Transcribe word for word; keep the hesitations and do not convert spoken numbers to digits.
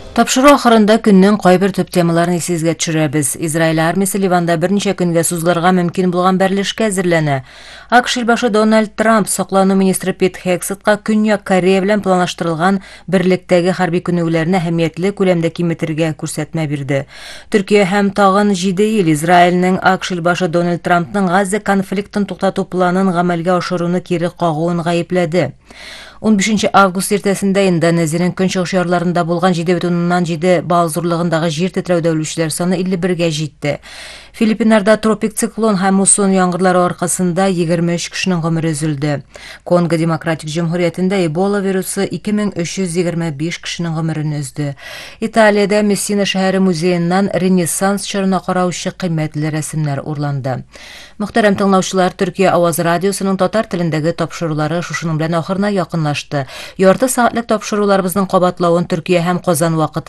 Тапшыру ахырында көннең кайбер төп темаларын исегезгә төшерәбез. Израиль армиясе Ливанда берничә көнгә сузылырга мөмкин булган берлешкә әзерләнә. АКШ башы Дональд Трамп саклану министры Пит Хексетка Көньяк Корея белән планлаштырылган берлектәге хәрби күнегүләрне әһәмиятле күләмдә киметергә күрсәтмә бирде. Төркия һәм тагын җиде ел Израильнең АКШ башы Дональд Трампның Газа конфликтын туктату планын гамәлгә ашыруны кире кагуын гаепләде. он бишенче август иртәсендә Индонезиянең көнчыгыш ярларында булган җиде бөтен уннан җиде балл зурлыгындагы җир тетрәүдә үлүчеләр саны илле бергә җитте. Филиппиннарда тропик циклон һәм муссон яңгырлары аркасында егерме өч кешенең гомере өзелде. Конго Демократик Җөмһүриятендә Эбола вирусы ике мең өч йөз егерме биш кешенең гомерен өзде. Италиядә Мессина шәһәре музееннан Ренессанс чорына караучы кыйммәтле рәсемнәр урланды. Мөхтәрәм тыңлаучылар, Төркия Аваз радиосының татар телендәге тапшырулары шушының белән ахырына якынлашты. Ярты сәгатьлек тапшыруларыбызның кабатлавын Төркия һәм Казан вакыты